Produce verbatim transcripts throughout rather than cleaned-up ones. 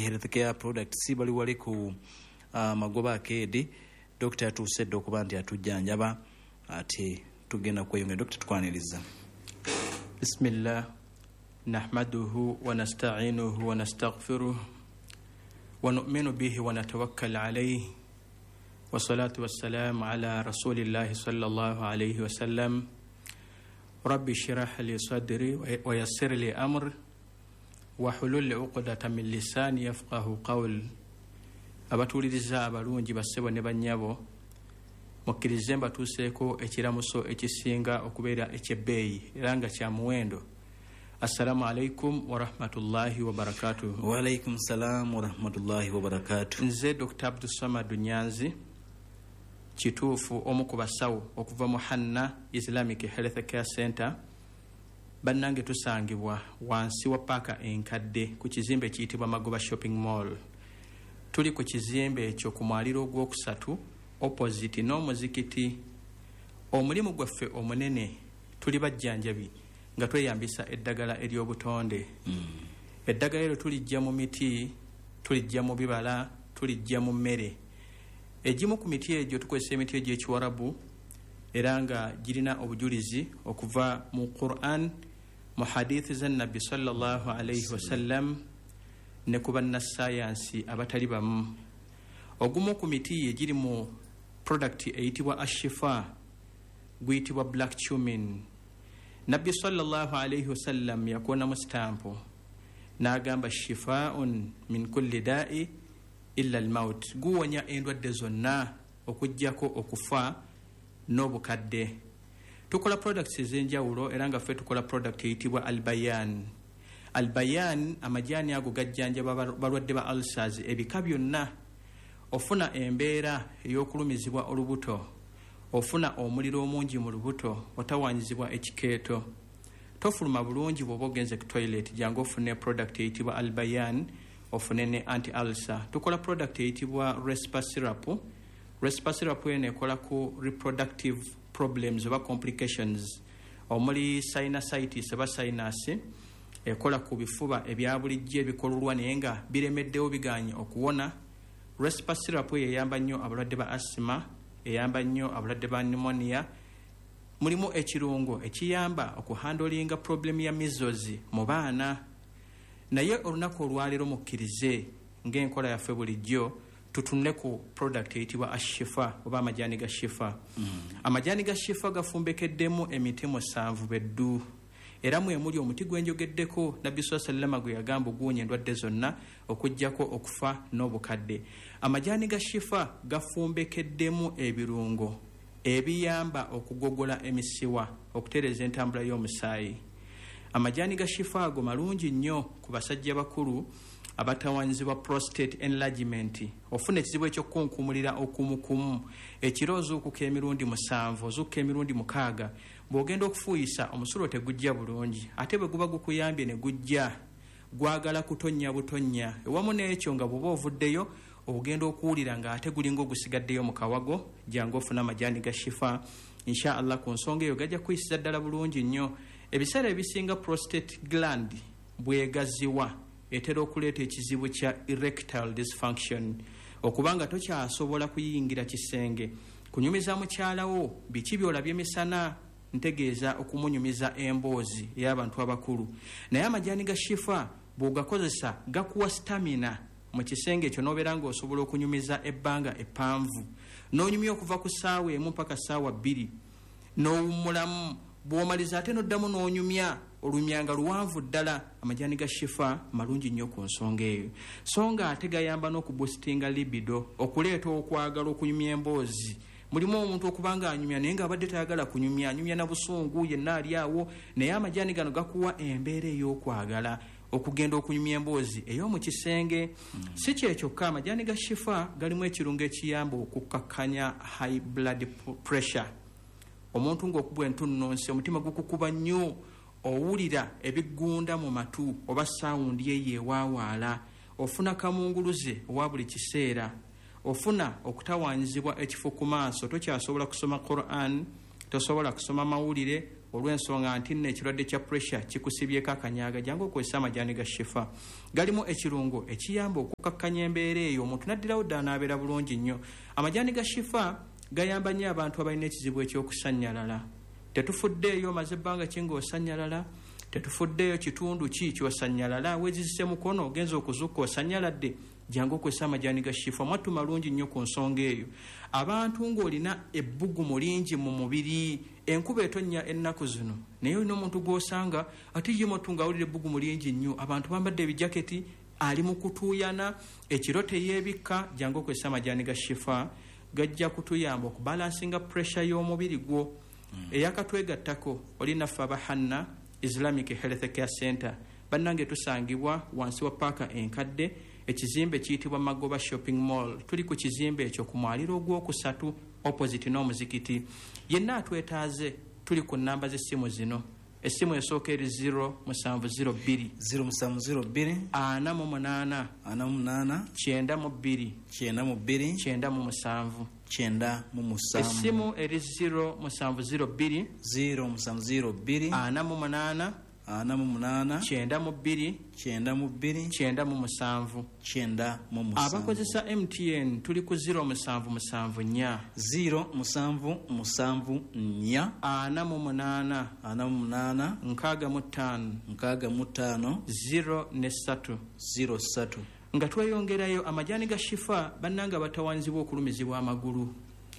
healthcare products bali wali ku uh, magoba akedi doctor atusedde okuba nti atujjanjaba ate tugenda kweyongera. Doctor tukwaniriza. Bismillah nahmaduhu wa nasta'inuhu wa nastaghfiruh wa nu'minu bihi wa natawakkal alayhi wa salatu wassalamu ala rasulillahi sallallahu alayhi wa sallam. Rabbi shrah li sadri wa yassir li amri wa hulul 'uqdatan min lisani yafqahu qawl. Abatuliriza abalungi basebo ne banyabo mukkirize mbatuuseeko ekiramuso ekisinga okubeera ekyebbeeyi era nga kya muwendo. Assalamu alaikum wa rahmatullahi wa barakatuh. Wa alaikum salam wa rahmatullahi wa barakatuh. Nze Doctor Abdul Samad Nyanzi kituufu omu ku basawo okuva mu Hanna Islamic Health Care Center. Bannange tusangibwa wansi wa paaka enkadde ku kizimbe kiyitibwa Magoba Shopping Mall. Tuli ku kizimbe ekyo ku mwaliro ogwokusatu opposite n'omuzikiti. Omulimu gwaffe omunene tuli bajjanjabi nga tweyambisa eddagala ery'obutonde. Mm. Eddagala eryo tulijja mu miti, tulijja mu bibala, tulijja mu mmere. Egimu ku miti egyo tukozesa emiti egy'ekiwarabu era nga girina obujulizi okuva mu Quran, mu hadithi za Nabbi sallallahu alayhi wa sallam ne ku bannasayansi abatali bamu. Ogumu ku miti egiri mu product eyitibwa ashifa guyitibwa black cumin. Nabbi sallallahu alayhi wa sallam yakona mu stampo n'agamba shifaa'un min kulli da'i illa al-maut. Guwonya endwadde zonna okujjako okufa n'obukadde. Tukola products ez'enjawulo era nga ffe tukola product eyitibwa albayan. Albayan amajani ago gajjanjaba balwadde ba ulcers ebika byonna. Ofuna embeera ey'okulumizibwa olubuto, ofuna omuliro omungi mu lubuto, otawanyizibwa ekikeeto, tofuluma bulungi bw'oba ogenze ku toilet, jangu ofune product eyitibwa albayan ofune ne anti-ulcer. Tukola product eyitibwa Respa syrup. Respa syrup eno ekola ku reproductive problems oba complications omuli sinusitis oba sinus. Ekola ku bifuba ebya bulijjo ebikololwa naye nga biremeddewo biganye okuwona. Respa syrup eyamba nnyo abalwadde ba asthma, eyamba nnyo abalwadde ba pneumonia. Mulimu ekirungo ekiyamba okuhandolinga problem ya measles mu baana. Naye olunaku olwaleero mukkirize ng'enkola yaffe bulijjo tutunule ku product eyitibwa ashifa oba amajani ga shifa. Mm. Amajani ga shifa gafumbekeddemu emiti musanvu beddu. Era mwe muli omuti gwenjogeddeko Nabbi sallallahu alayhi wa sallam gwe yagamba oguwonya endwadde zonna okujjako okufa n'obukadde. Amajani ga shifa gafumbekeddemu ebirungo ebiyamba okugogola emisiwa, okutereeza entambula y'omusaayi. Amajani ga shifa ago malungi nnyo ku basajja bakulu abatawanzibwa prostate enlargement. Ofuna ekizibu ekyokunkumulira okumukumu ekiroozi okuka emirundi musanvu ozukka emirundi mukaaga. Bw'ogenda okufuuyisa omusulo tegujja bulungi, ate bwe guba gukuyambye ne gujja gwagala kutonnya butonnya. Ewamu n'ekyo nga bw'oba ovuddeyo ogenda okuwulira nga ate gulinga ogusigaddeyo mu kawago, jangu ofuna amajani ga shifa. Insha Allah ku nsonga eyo gajja kuyisiza ddala bulungi nnyo. Ebiseera ebisinga prostate gland bwegaziwa etera okuleeta ekizibu kya erectile dysfunction, okubanga tokyasobola kuyingira kisenge. Kunyumiza mukyalawo biki byolabye misana, ntegeeza okumunyumiza emboozi ey'abantu abakulu. Naye amajani ga shifa bw'ogakozesa gakuwa stamina mu kisenge ekyo n'obeera ng'osobola okunyumiza ebbanga eppanvu. N'onyumya okuva ku ssaawa emu mpaka ssaawa bbiri n'owummulamu. Bw'omaliza ate n'oddamu n'onyumya olumyanga luwanvu ddala. Amajani ga shifa malungi nnyo ku nsonga eyo. So nga ate gayamba n'okuboostinga libido, okuleeta okwagala okunyumya emboozi. Mulimu omuntu okubanga anyumya naye ng'abadde tayagala kunyumya, anyumya na busungu yenna ali awo, naye amajani gano gakuwa embeera ey'okwagala okugenda okunyumya emboozi ey'omu kisenge. Mm. Si kyekyokka, amajani ga shifa galimu ekirungo ekiyamba okukakkanya high blood pressure. Omuntu ng'okubwa entunnunsi, omutima gukukuba nnyo, owulira ebigunda mu matu oba sawundi ye yeewaawaala, ofuna kamunguluze owa buli kiseera, ofuna okutawanyizibwa ekifo ku maaso, tokyasobola kusoma Quran, tosobola kusoma mawulire, olw'ensonga nti nno ekirwadde kya pressure kikusibyeko akanyaaga, jangu okozesa amajaani ga shifa. Galimu ekirungo ekiyamba okukakkanya embeera eyo, omuntu naddirawo ddala n'abeera bulungi nnyo. Amajaani ga shifa gayamba nnyo abantu abalina ekizibu ekyokusannyalala. Tetufuddeeyo omaze ebbanga ki ng'osannyalala, tetufuddeeyo kitundu ki ky'osannyalala, weezizise mukono ogenza okuzukka osanyaladde, jangu okozesa amajaani ga shifa. Mwattu malungi nnyo ku nsonga eyo. Abantu ng'olina ebbugumu lingi mu mubiri, enkuba etonnya ennaku zino, naye olina omuntu gw'osanga ate ye mwattu ng'awulira ebbugumu lingi nnyo, abantu bambadde ebijaketi, ali mu kutuuyana, ekiro teyeebikka, jangu okozesa amajaani ga shifa. Gajja kutuyamba okubalansinga pressure y'omubiri gwo. Mm. Eyakatwegattako olina ffe abahanna Islamic Health Care Center, bannange tusangibwa wansi wa paaka enkadde, ekizimbe kiyitibwa Magoba Shopping Mall. Tuli ku kizimbe ekyo ku mwaliro ogwokusatu opposite n'omuzikiti. Yenna atwetaaze tuli ku nnamba z'essimu zino. Essimu esooka eri zero musanvu zero bbiri zero musanvu zero bbiri ana mu munaana ana mu munaana kyenda mu bbiri kyenda mu bbiri kyenda mu musanvu kyenda mu musanvu. Essimu eri zero musanvu zero bbiri zero musanvu zero bbiri ana mu munaana ana mu munaana kyenda mu bbiri kyenda mu bbiri kyenda mu musanvu kyenda mu musanvu. Abakozesa M T N tuli ku zero musanvu musanvu nnya zero musanvu musanvu nnya ana mu munaana ana mu munaana nkaaga mu ttaano nkaaga mu ttaano zero ne ssatu zero ssatu. Nga tweyongerayo amajaani ga shifa bannanga batawanzibwa okulumizibwa amagulu,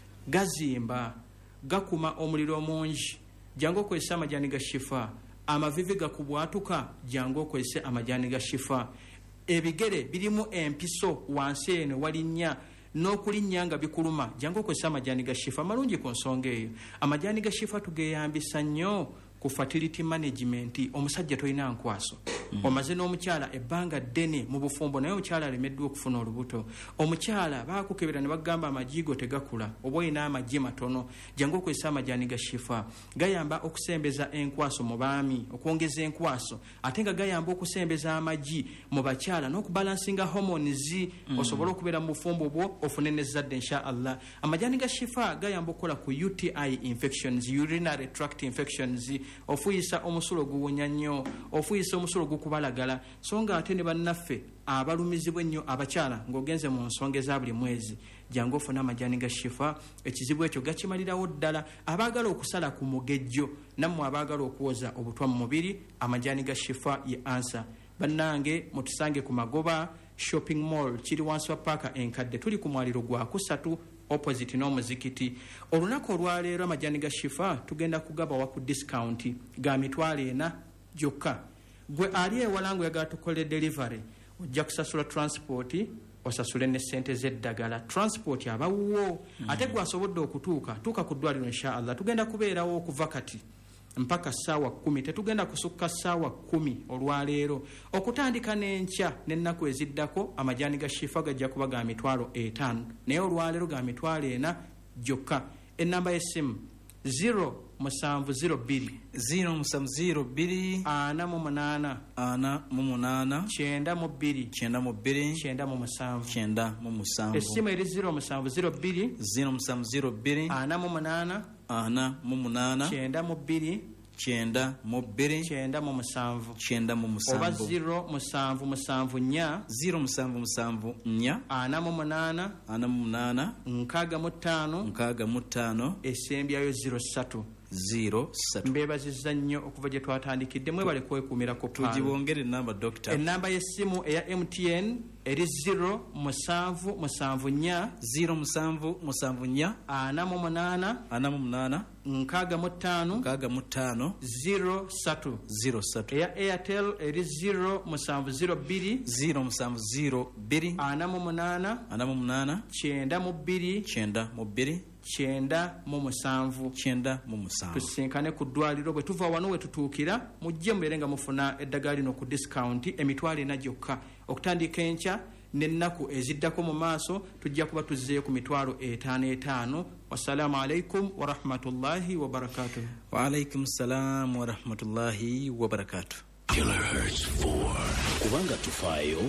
gazimba, gakuma omuliro omungi, jangu okozesa amajaani ga shifa. Amavivi gakubwatuka, jangu okozese amajaani ga shifa. Ebigere birimu empiso wansi eno walinnya n'okulinnya nga bikuluma, jangu okozesa amajaani ga shifa. Malungi ku nsonga eyo. Amajaani ga shifa tugeyambisa nnyo ku fertility management. Omusajja toyina nkwaso, mm. omaze n'omukyala ebbanga ddene mu bufumbo naye omukyala alemeddwa okufuna olubuto, omukyala baakukebera ne bagamba amajigo tegakula oba olina amagi matono, jangu okozesa amajaani ga shifa. Gayamba okusembeza enkwaso mu baami, okwongeza enkwaso, ate nga gayamba okusembeza amagi mu bakyala n'okubalansinga hormones, mm. osobole okubeera mu bufumbo bwo ofune n'ezzadde insha Allah. Amajaani ga shifa gayamba okukola ku U T I infections, urinary tract infections, ofuyisa omusulo guwonya nnyo, ofuyisa omusulo gukubalagala, so nga ate ne bannaffe abalumizibwa ennyo abakyala ng'ogenze mu nsonga eza buli mwezi, jangu ofuna amajaani ga shifa. Ekizibu ekyo gakimalirawo ddala. Abaagala okusala ku mugejjo, nammwe abaagala okuwoza obutwa mu mubiri, amajaani ga shifa ye ansa. Bannange mutusange ku Magoba Shopping Mall, kiri wansi wa paaka enkadde, tuli ku mwaliro gwa kusatu opposite n'omuzikiti. Olunaku olwaleero amajaani ga shifa tugenda kugabawa ku discount ga mitwalo ena gyokka. Gwe ali ewala ng'oyagala tukole delivery, ojja kusasula transport, osasule ne ssente z'eddagala. Transport abawuwo, mm. ate gwe asobodde okutuuka tuuka ku ddwaliro insha Allah. Tugenda kubeerawo okuva kati mpaka ssaawa kkumi, tetugenda kusukka ssaawa kkumi olwaleero. Okutandika n'enkya n'ennaku eziddako amajaani ga shifa gajja kuba ga mitwalo etaano, naye olwaleero ga mitwalo ena gyokka. Ennamba y'essimu zero musanvu zero bbiri zero musanvu zero bbiri ana mu munaana ana mu munaana kyenda mu bbiri kyenda mu bbiri kyenda mu musanvu kyenda mu musanvu. Essimu eri zero musanvu zero bbiri zero musanvu zero bbiri ana mu munaana ana mu munaana kyenda mu bbiri kyenda mu bbiri kyenda mu musanvu kyenda mu musanvu. Oba zero musanvu musanvu nnya zero musanvu musanvu nnya ana mu munaana ana mu munaana nkaaga mu ttaano nkaaga mu ttaano esembyayo zero ssatu zero ssatu. Mbeebazizza nnyo okuva gye twatandikidde, mwebale kwekuumira ku paalo. Tugibongere ennamba Doctor. Ennamba y'essimu eya M T N eri zero musanvu musanvu nnya zero musanvu musanvu nnya ana mu munaana ana mu munaana nkaaga mu ttaano nkaaga mu ttaano zero ssatu. zero ssatu. Eya Airtel eri zero musanvu zero bbiri zero musanvu zero bbiri ana mu munaana ana mu munaana kyenda mu bbiri kyenda mu bbiri kyenda mu musanvu. kyenda mu musanvu. Tusinkane ku ddwaliro, bwe tuva wano we tutuukira mujje mubeere nga mufuna eddagala lino ku discount emitwalo ena gyokka. Okutandika enkya n'ennaku eziddako mu maaso tujja kuba tuzzeeyo ku mitwalo etaano etaano. Wassalamu alaikum wa rahmatullahi wa barakatuh. Wa alaikum salam wa rahmatullahi wa barakatuh. Kilohertz four. Kubanga tufaayo,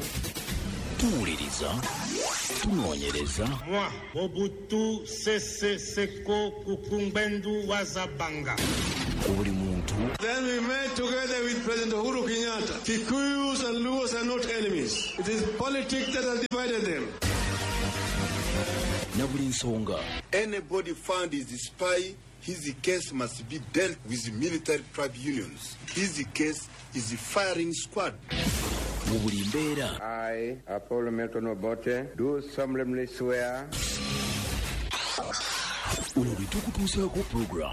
tuwuliriza, tunoonyereza. Moi, Mobutu Sese Seko Kukungbendu Wazabanga. Ku buli muntu Then we met together with President Uhuru Kenyatta. Kikuyus and Luos are not enemies. It is politics that has divided them. Na buli nsonga. Anybody found is the spy, his case must be dealt with military tribunals. His case is the firing squad. Mu buli mbeera. I, Apollo Milton Obote, do solemnly swear. Uno litukutuusaako program.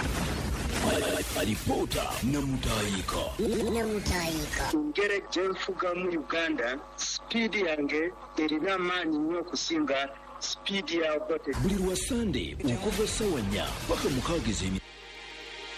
Alipota namutayika. Namutayika. Ngere jenfuga mu Uganda, speed yange erina amaanyi nnyo okusinga speed ya Obote. Buli lwa Sunday okuva ssaawa nnya paka mukaaga ez'emi